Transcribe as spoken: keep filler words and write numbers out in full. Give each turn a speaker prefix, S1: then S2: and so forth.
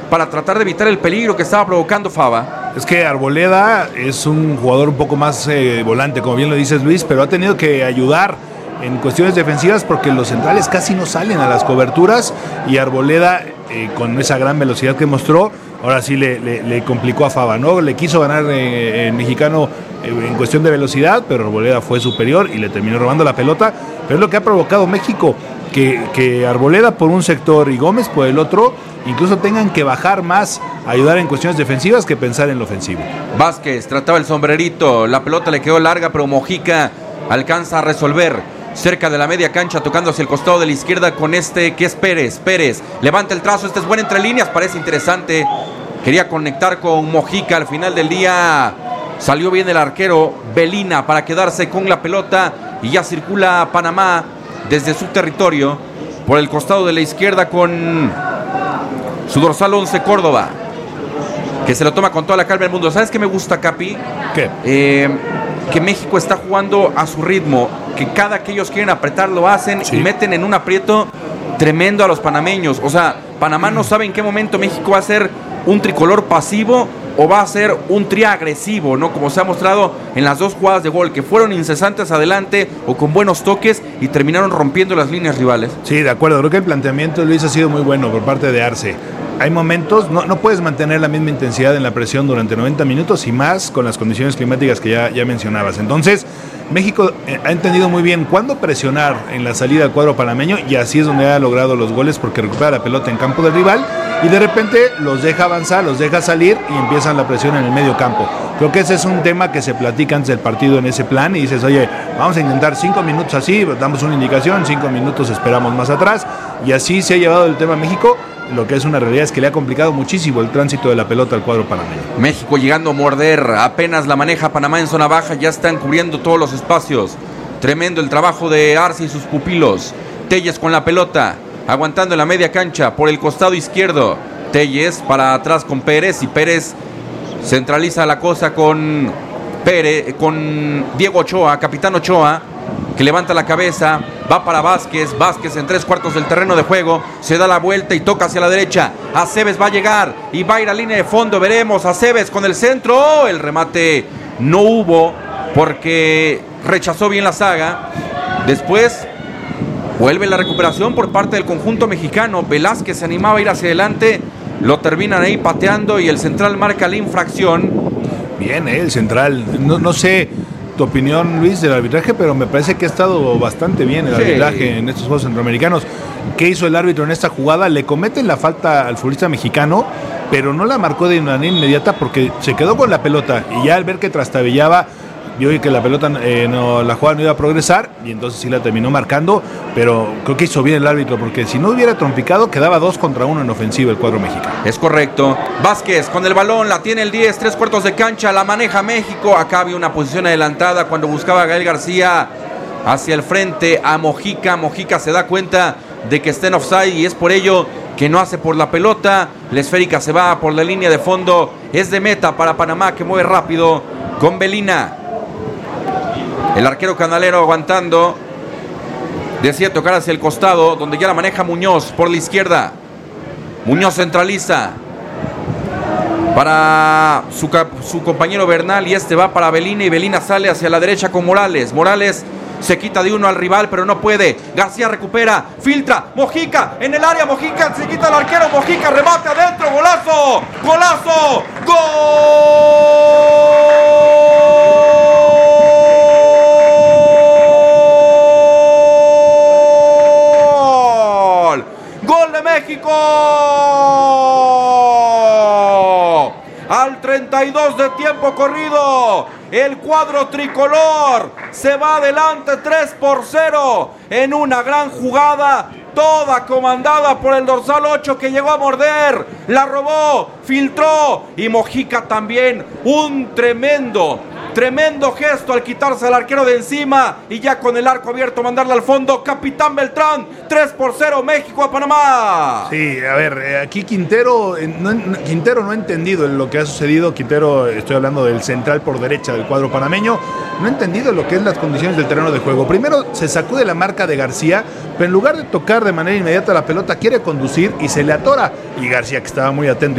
S1: para tratar de evitar el peligro que estaba provocando Fava.
S2: Es que Arboleda es un jugador un poco más eh, volante, como bien lo dices, Luis, pero ha tenido que ayudar en cuestiones defensivas porque los centrales casi no salen a las coberturas y Arboleda, eh, con esa gran velocidad que mostró, ahora sí le, le, le complicó a Fava, ¿no? Le quiso ganar eh, el mexicano eh, en cuestión de velocidad, pero Arboleda fue superior y le terminó robando la pelota. Pero es lo que ha provocado México, que, que Arboleda por un sector y Gómez por el otro, incluso tengan que bajar más a ayudar en cuestiones defensivas que pensar en lo ofensivo.
S1: Vázquez trataba el sombrerito, la pelota le quedó larga, pero Mojica alcanza a resolver. Cerca de la media cancha, tocando hacia el costado de la izquierda con este que es Pérez. Pérez levanta el trazo, este es bueno entre líneas, parece interesante. Quería conectar con Mojica, al final del día salió bien el arquero Belina para quedarse con la pelota y ya circula Panamá desde su territorio por el costado de la izquierda con su dorsal once Córdoba, que se lo toma con toda la calma del mundo. ¿Sabes qué me gusta, Capi?
S2: ¿Qué?
S1: Eh, que México está jugando a su ritmo, que cada que ellos quieren apretar lo hacen, sí, y meten en un aprieto tremendo a los panameños. O sea, Panamá no sabe en qué momento México va a ser un tricolor pasivo o va a ser un tri agresivo, ¿no? Como se ha mostrado en las dos jugadas de gol, que fueron incesantes adelante o con buenos toques y terminaron rompiendo las líneas rivales.
S2: Sí, de acuerdo. Creo que el planteamiento, Luis, ha sido muy bueno por parte de Arce. Hay momentos, no, no puedes mantener la misma intensidad en la presión durante noventa minutos y más con las condiciones climáticas que ya, ya mencionabas. Entonces, México eh, ha entendido muy bien cuándo presionar en la salida al cuadro panameño y así es donde ha logrado los goles porque recupera la pelota en campo del rival y de repente los deja avanzar, los deja salir y empiezan la presión en el medio campo. Creo que ese es un tema que se platica antes del partido en ese plan y dices, oye, vamos a intentar cinco minutos así, damos una indicación, cinco minutos esperamos más atrás y así se ha llevado el tema a México. Lo que es una realidad es que le ha complicado muchísimo el tránsito de la pelota al cuadro panameño.
S1: México llegando a morder, apenas la maneja Panamá en zona baja, ya están cubriendo todos los espacios. Tremendo el trabajo de Arce y sus pupilos. Telles con la pelota, aguantando en la media cancha por el costado izquierdo. Telles para atrás con Pérez y Pérez centraliza la cosa con Pérez, con Diego Ochoa, capitán Ochoa, que levanta la cabeza, va para Vázquez, Vázquez en tres cuartos del terreno de juego, se da la vuelta y toca hacia la derecha, Aceves va a llegar y va a ir a línea de fondo, veremos, Aceves con el centro, el remate no hubo porque rechazó bien la saga, después vuelve la recuperación por parte del conjunto mexicano, Velázquez se animaba a ir hacia adelante, lo terminan ahí pateando y el central marca la infracción.
S2: Bien, eh, el central, no, no sé tu opinión, Luis, del arbitraje, pero me parece que ha estado bastante bien el sí. arbitraje en estos Juegos Centroamericanos. ¿Qué hizo el árbitro en esta jugada? Le cometen la falta al futbolista mexicano, pero no la marcó de manera inmediata porque se quedó con la pelota y ya al ver que trastabillaba, vio que la pelota, eh, no, la jugada no iba a progresar y entonces sí la terminó marcando, pero creo que hizo bien el árbitro porque si no hubiera trompicado quedaba dos contra uno en ofensiva el cuadro mexicano.
S1: Es correcto. Vázquez con el balón, la tiene el diez, tres cuartos de cancha, la maneja México. Acá había una posición adelantada cuando buscaba a Gael García hacia el frente a Mojica. Mojica se da cuenta de que está en offside y es por ello que no hace por la pelota. La esférica se va por la línea de fondo. Es de meta para Panamá que mueve rápido con Belina. El arquero canalero aguantando. Decide tocar hacia el costado, donde ya la maneja Muñoz por la izquierda. Muñoz centraliza para su, su compañero Bernal y este va para Belina y Belina sale hacia la derecha con Morales. Morales se quita de uno al rival, pero no puede. García recupera, filtra, Mojica en el área, Mojica se quita al arquero, Mojica remate adentro, golazo, golazo, gol, gol de México. Al treinta y dos de tiempo corrido, el cuadro tricolor se va adelante tres por cero en una gran jugada, toda comandada por el dorsal ocho que llegó a morder, la robó, filtró y Mojica también, un tremendo, tremendo gesto al quitarse al arquero de encima y ya con el arco abierto mandarla al fondo. Capitán Beltrán, tres por cero México a Panamá.
S2: Sí, a ver, eh, aquí Quintero eh, no, no, Quintero no ha entendido lo que ha sucedido. Quintero, estoy hablando del central por derecha del cuadro panameño, no ha entendido lo que es las condiciones del terreno de juego. Primero se sacude la marca de García, pero en lugar de tocar de manera inmediata la pelota quiere conducir y se le atora, y García, que estaba muy atento